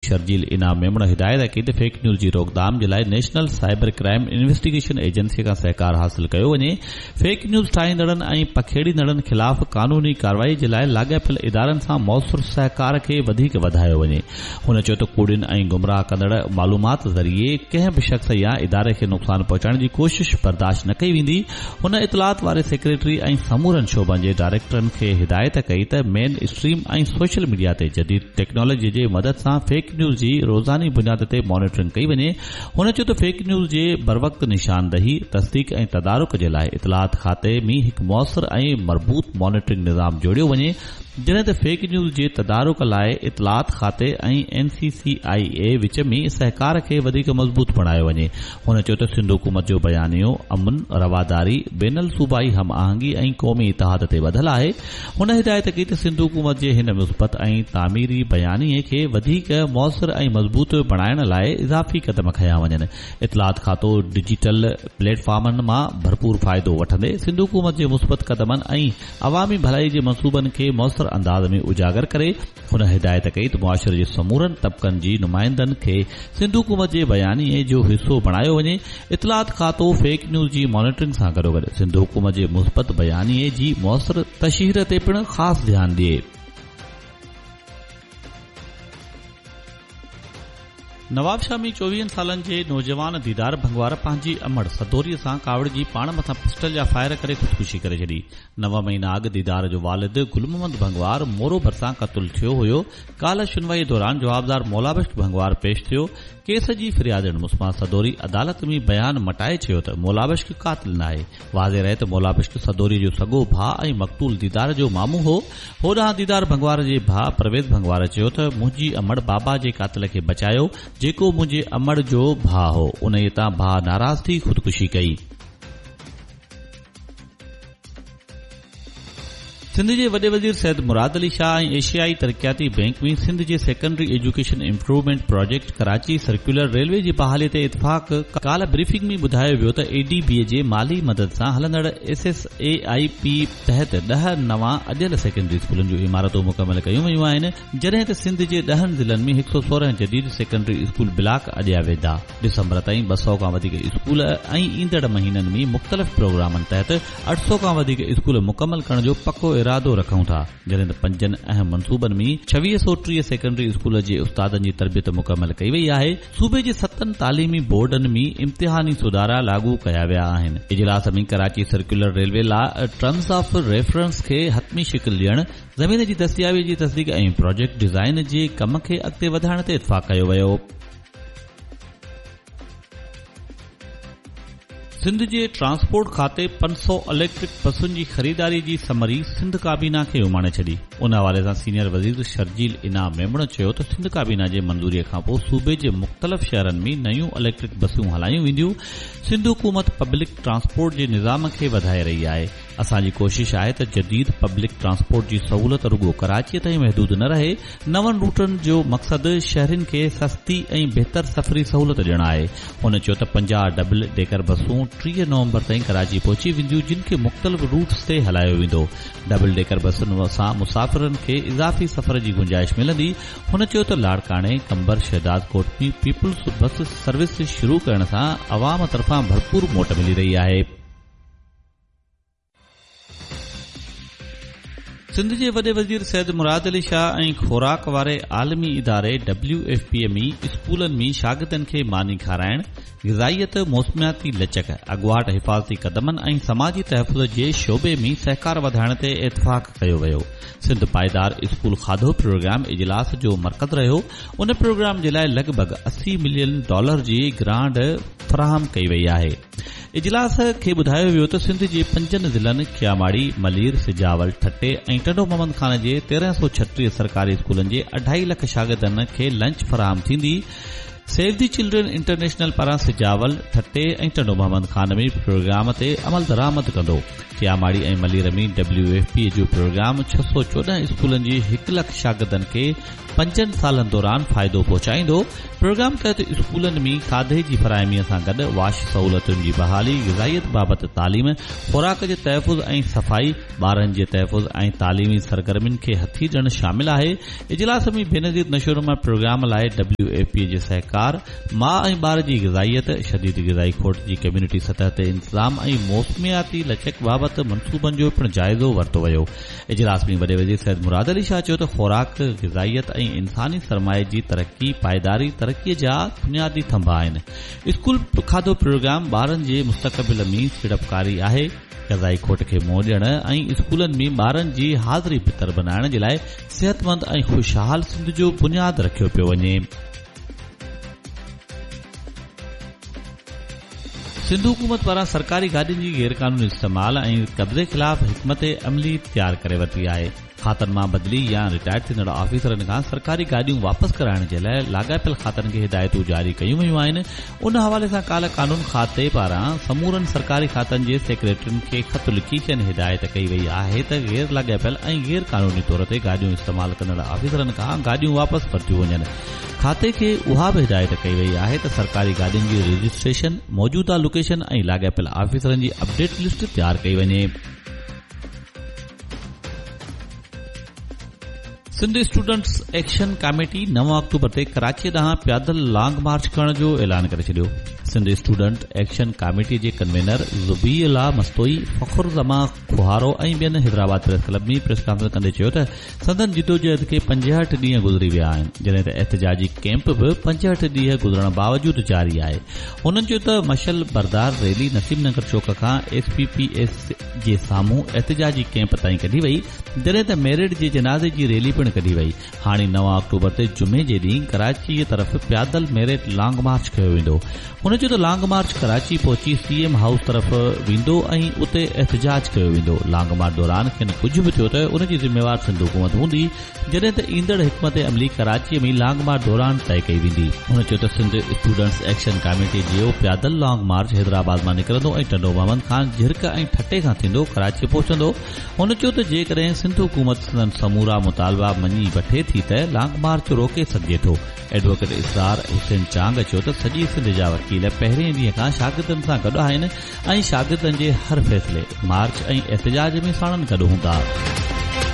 शर्जील इनाम मेमण हिदायत कई त फेक न्यूज़ जी रोकथाम जे लाइ national cyber crime investigation agency खां सहकार हासिल कयो वञे। फेक न्यूज़ ठाहींदड़नि ऐं पखेड़ींदड़नि खिलाफ़ कानूनी कार्रवाई जे लाइ लाॻापियल इदारनि सां मौसर सहकार खे वधीक वधायो वञे। हुन चयो त कूड़ियुनि ऐं गुमराह कंदड़ मालूमात ज़रिए कंहिं बि शख़्स या इदारे खे नुक़सान पहुचाइण जी कोशिश बर्दाश्त न कई वेंदी। हुन इतलात वारे सेक्रेटरी ऐं समूरनि शोबनि जे डायरेक्टरनि खे हिदायत कई त मेन स्ट्रीम ऐं सोशल मीडिया ते जदीद टेक्नोलॉजी जे मदद सां फेक न्यूज़ जी रोज़ानी बुनियाद ते मॉनिटरिंग कई वञे। हुन चयो त फेक न्यूज़ जे बरवक़्त निशानदही तस्दीक ऐं तदारुक जे लाइ इतलात खाते में हिकु मौसर ऐं मरबूत मॉनिटरिंग निज़ाम जोड़ियो वञे, जॾहिं त फेक न्यूज़ जे तदारुक लाइ इतलात खाते ऐं NCCIA विच में सहकार खे वधीक मज़बूत बणायो वञे। हुन चयो त सिंध हुकूमत जो बयानियो अमन, रवादारी, बेनल सूबाई हम आहंगी ऐं क़ौमी इतिहाद ते ॿधल आहे। हुन हिदायत कई त सिंध हुकूमत जे हिन मुस्बत ऐं तामीरी बयानीअ खे वधीक मौसर ऐं मज़बूत बणाइण लाइ इज़ाफ़ी कदम खंया वञनि। इतलात खातो डिजिटल प्लेटफॉर्मनि मां भरपूर फ़ाइदो वठंदे सिंध हुकूमत जे मुस्बत कदमनि ऐं अवामी भलाई जे मंसूबनि खे मौसर अंदाज में उजागर करे। हुन हिदायत कई त मुआशरे जे समूरनि तबक़नि जी नुमाइंदनि खे सिंध हुकूमत जे बयानीअ जो हिसो बणायो वञे। इतलात खातो फेक न्यूज़ जी मॉनिटरिंग सां गॾोगॾु सिंध हुकूमत जे मुस्बत बयानीअ जी मौसर तशहीर ते पिणु ख़ासि ध्यानु ॾिए। नवाब शाह में 24 सालनि जे नौजवान दीदार भंगवार पंहिंजी अमड़ सदोरीअ सां कावड़ जी पाण मथां पिस्टल जा फायर करे ख़ुदकुशी करे छॾी। 9 महीना अॻु दीदार जो वालिद गुल मोहम्मद भंगवार मोरो भरिसां क़तल थियो हुयो। काल्ह सुनवाई दौरान जवाबदार मौलाबख्श भंगवार पेश थियो। केस जी फिरियादड़ मुस्मा सदोरी अदालत में बयान मटाए चयो त मौलाबख्श कातिल नाहे। वाज़े रहे त मौलाबख्श सदोरी जो सॻो भाउ ऐं मक़तूल दीदार जो मामू हो। होॾां दीदार भंगवार जे भाउ परवेज़ भंगवार चयो त मुंहिंजी अमड़ बाबा जे कातिल खे बचायो जेको मुंहिंजे अमड़ जो भाउ हो। उन तां भाउ नाराज़ थी ख़ुदकुशी कई। सिंध जे वॾे वज़ीर सैयद मुराद अली शाह ऐं एशियाई तरक़ियाती बैंक में सिंध जे secondary education improvement project Karachi circular railway जी बहाली ते इतफ़ाक़। काल्ह ब्रीफिंग में ॿुधायो वियो त ADBA जे माली मदद सां हलंदड़ SSAIP तहत 10 नवां अॼल सेकेंडरी स्कूलनि जूं इमारतूं मुकमल कयूं वयूं आहिनि, जॾहिं त सिंध जे 10 ज़िलनि में 116 जदीद सेकेंडरी स्कूल ब्लॉक अॼिया वेंदा। डिसंबर ताईं 200 खां वधीक स्कूल ऐं ईंदड़ महीननि में मुख़्तलिफ़ प्रोग्रामनि तहत 800 खां वधीक स्कूल मुकमल करण जो पको इरादो रखूं था, जॾहिं त 5 अहम मनसूबनि में 2630 सेकेंडरी स्कूल जे उस्तादनि जी तरबियत मुकमल कई वई आहे। सूबे जे 7 तालीमी बोर्डनि में इम्तिहानी सुधारा लागू कया विया आहिनि। इजलास में कराची सर्कुलर रेलवे लाइ टर्म्स ऑफ रेफरेंस खे हतमी शिकिल ॾियण, ज़मीन जी दस्तियाबी जी तस्दीक ऐं प्रोजेक्ट डिज़ाइन जे कम खे अॻिते वधाइण ते इतफ़ाक़ कयो वियो। सिंध जे ट्रांसपोर्ट खाते 500 इलेक्ट्रिक बसुनि जी ख़रीदारी जी समरी सिंध काबीना खे उमाणे छॾी। उन हवाले सां सीनियर वज़ीर शर्जील इनाम मेमण चयो त सिंध काबीना जे मंज़ूरीअ खां पोइ सूबे जे मुख़्तलिफ़ शहरनि में नयूं इलेक्ट्रिक बसूं हलायूं वेंदियूं। सिंध हुकूमत पब्लिक ट्रांसपोर्ट जे निज़ाम खे वधाए रही आहे। असांजी कोशिश आहे त जदीद पब्लिक ट्रांसपोर्ट जी सहूलियत रुगो कराचीअ ताईं महदूद न रहे। नवनि रूटनि जो मक़सदु शहरनि खे सस्ती ऐं बहितर सफ़री सहूलियत ॾियणु आहे। हुन चयो त 50 डबल डेकर बसूं 30 नवंबर ताईं कराची पहुची वेंदियूं, जिन खे मुख़्तलिफ़ रूट्स ते हलायो वेंदो। डबल डेकर बसुनि सां मुसाफ़िरनि खे इज़ाफ़ी सफ़र जी गुंजाइश मिलंदी। हुन चयो त लाड़काणे, कंबर, शहदाद कोट में पीपुल्स बस सर्विस शुरू करण सां अवाम तरफ़ां भरपूर मोट मिली रही आहे। सिंध जे वॾे वज़ीर सैयद मुराद अली शाह ऐं खुराक वारे आलमी इदारे WFP में स्कूलनि में शागिर्दनि खे मानी खाराइण, ग़िज़ाइयत, मौसमियाती लचक, अॻुवाट हिफ़ाज़ती क़दमनि ऐं समाजी तहफ़ुज़ जे शोबे में सहकार वधाइण ते इतफ़ाक़ कयो वियो। सिंध पाइदार स्कूल खाधो प्रोग्राम इजलास जो मरकज़ रहियो। उन प्रोग्राम जे लाइ लॻभॻ $80 मिलियन जी ग्रांट फराहम कई वई आहे। इजलास खे ॿुधायो वियो त सिंध जे 5 ज़िलनि खियामाड़ी, मलीर, सिजावल, ठटे ऐं टंडो मोहम्मद खान जे 1336 सरकारी स्कूलनि जे 2.5 लख शागिर्दनि खे लंच फराहम थींदी। सेव दी चिल्ड्रन इंटरनेशनल पारां सिजावल ठटे ऐं टंडो मोहम्मद खान में प्रोग्राम ते अमल दरामद कंदो। टियामाड़ी ऐं मलीर में WFP जो प्रोग्राम 614 स्कूलनि जी 1 लख शागिर्दनि खे 5 सालनि दौरान फ़ाइदो पहुचाईंदो। प्रोग्राम तहत स्कूलनि में खाधे जी फराहमीअ सां गॾु वाश सहूलतुनि जी बहाली, ग़िज़ाइयत बाबति तालीम, खुराक जे तहफ़ुज़ ऐं सफ़ाई, ॿारनि जे तहफ़ुज़ ऐं तालीमी सरगर्मियुनि खे हथी ॾियणु शामिल आहे। इजलास में बेनज़ीर नशोनुमा प्रोग्राम लाइ WFP जे सहकार, माउ ऐं ॿार जी ग़िज़ाइयत, शदीद ग़िज़ाई खोट जी कम्यूनिटी सतह ते इंतज़ाम ऐं मौसमियाती लचक बाबति मंसूबनि जो पिणु जाइज़ो वरितो वियो। इजलास में वॾे वज़ीर सैयद मुराद अली शाह चयो त खुराक, ग़िज़ाइयत ऐं इंसानी सरमाए जी तरक्की पायदारी तरक्कीअ जा बुनियादी थंभा आहिनि। स्कूल खाधो प्रोग्राम ॿारनि जे मुस्तक़बिल में सीड़पकारी आहे। ग़िज़ाई खोट खे मोह ॾियण ऐं स्कूलनि में ॿारनि जी हाज़िरी बितर बनाइण जे लाइ सिहतमंद ऐं ख़ुशहाल सिंध जो बुनियाद रखियो पियो वञे। सिंध हुकूमत पारां सरकारी गाॾियुनि जी गैर क़ानूनी इस्तेमाल ऐं कब्ज़े ख़िलाफ़ हिकमत अमली तयारु करे वरिती आहे। खातनि मां बदिली या रिटायर थींदड़ ऑफिसरनि खां सरकारी गाॾियूं वापसि कराइण जे लाइ लाॻापियल खातनि खे हिदायतूं जारी कयूं वयूं आहिनि। उन हवाले सां काल क़ानून खाते पारां समूरनि सरकारी खातनि जे सेक्रेटरियुनि खे ख़त लिखी खेनि हिदायत कई वई आहे त गैर लाॻापियल ऐं गैर क़ानूनी तौर ते गाॾियूं इस्तेमाल कंदड़ ऑफिसरनि खां गाॾियूं वापसि वरितियूं वञनि। खाते खे उहा बि हिदायत कई वई आहे त सरकारी गाॾियुनि जी रजिस्ट्रेशन, मौजूदा लोकेशन ऐं लाॻापियल ऑफिसरनि जी अपडेट लिस्ट तयारु कई वञे। सिंध स्टूडेंट्स एक्शन कमेटी 9 अक्टूबर ते कराची ॾांहुं पैदल लॉन्ग मार्च करण जो ऐलान करे छॾियो। सिंध स्टूडेंट एक्शन कमेटी जे कन्वीनर ज़ुबीउल्लाह मस्तोई, फ़खुर ज़मा खुहारो ऐं ॿियनि हैदराबाद प्रेस क्लब में प्रेस कॉन्फ्रेंस कंदे चयो त संदन जिदोजहद खे 65 ॾींहं गुज़री विया आहिनि, जॾहिं त एहतजाजी कैंप बि 65 ॾींहं गुज़रण बावजूद जारी आहे। हुननि चयो त मशल बरदार रैली नसीमनगर चौक खां SPPS जे साम्हूं एहतजाजी कैंप ताईं कढी वई, जॾहिं त मेरिट जे जनाज़े जी रैली पिणु कढी वई। हाणे 9 अक्टूबर ते जुमे जे ॾींहुं कराची तरफ़ पैदल मेरिट लॉन्ग मार्च कयो वेंदो। हुन चयो त लॉन्ग मार्च कराची पहुची CM हाउस तरफ़ वेंदो ऐं उते एहतजाज कयो वेंदो। लॉन्ग मार्च दौरान खेनि कुझु बि थियो त उनजी ज़िम्मेवार सिंध हुकूमत हूंदी, जॾहिं त ईंदड़ हिकमत अमली कराची में लॉन्ग मार्च दौरान तय कई वेंदी। हुन चयो त सिंध स्टूडेंट्स एक्शन कमेटी जो पैदल लॉन्ग मार्च हैदराबाद मां निकिरंदो ऐं टंडो मोहम्मद खान झिरक ऐं ठटे खां थींदो कराची पहुचंदो। हुन चयो त जेकॾहिं सिंध हुकूमत समूरा मुतालबा मञी वठे थी त लॉन्ग मार्च रोके सघिजे थो। एडवोकेट इसरार हुसैन चांग चयो त सॼी सिंध जा वकील पहिरें ॾींहं खां शागिर्दनि सां गॾु आहिनि ऐं शागिर्दनि जे हर फ़ैसिले, मार्च ऐं एहतजाज में साणनि गॾु हूंदा।